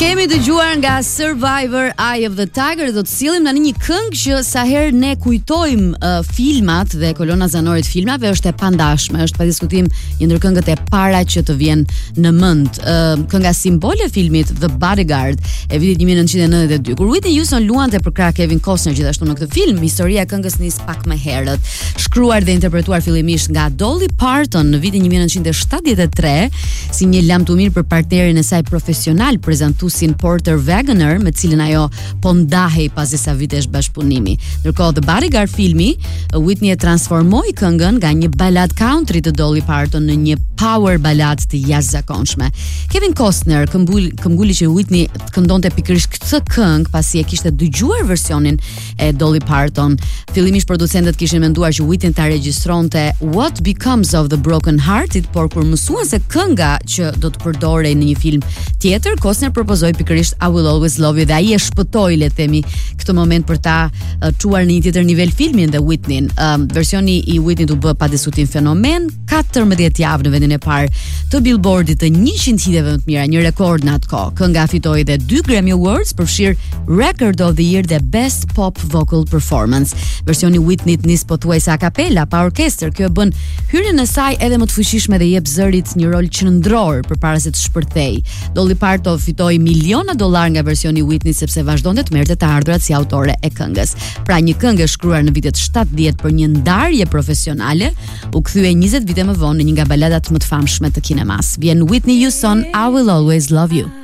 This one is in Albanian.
Kemi dëgjuar nga Survivor Eye of the Tiger, do të sillim tani një këngë që sa herë ne kujtojmë filmat dhe kolona zanore të filmave është e pandashme, është pa diskutim një ndër këngët e para që të vjen në mend. Kënga simbole e filmit The Bodyguard e vitit 1992, kur Whitney Houston luante për krah Kevin Costner gjithashtu në këtë film. Historia e këngës nis pak më herët, shkruar dhe interpretuar fillimisht nga Dolly Parton në vitin 1973 si një lamtumir për partnerin e saj profesional, prezantuesin Porter Wagoner, me cilin ajo po ndahej pas disa vitesh bashkëpunimi. Ndërkohë The Bodyguard filmi, Whitney e transformoi këngën nga një balad country të Dolly Parton në një power ballad të jashtëzakonshme. Kevin Costner këmbguli që Whitney këndonte pikërisht këtë këngë pasi e kishte dëgjuar versionin e Dolly Parton. Fillimisht producentët kishin menduar që Whitney ta regjistronte What Becomes of the Broken Hearted, por kur mësuan se kënga që do të përdorej në një film tjetër, Costner propozoi pikërisht I Will Always Love You dhe ai e shpëtoi, le të themi, këtë moment për ta çuar në një tjetër nivel filmin dhe Whitney. Versioni i Whitney u bë pa diskutim fenomen, 14 javë në vendin e parë të Billboardit të 100 hiteve më të mira, një rekord në atë kohë. Kënga fitoi dhe 2 Grammy Awards, përfshir Record of the Year dhe Best Pop Vocal Performance. Versioni Whitney nis pothuajse a cappella pa orkestër. Kjo e bën hyrjen e saj edhe më të fuqishme dhe jep zërit një rol qendror përpara se të shpërthej. Dolly Parton fitoi miliona dollar nga versioni Whitney sepse vazhdonte të merrte të ardhurat si autore e këngës. Pra një këngë e shkruar në vitet 70 për një ndarje profesionale u kthye 20 vite më vonë në një nga baladat më të famshme të kinemas. Vjen Whitney Houston, I Will Always Love You.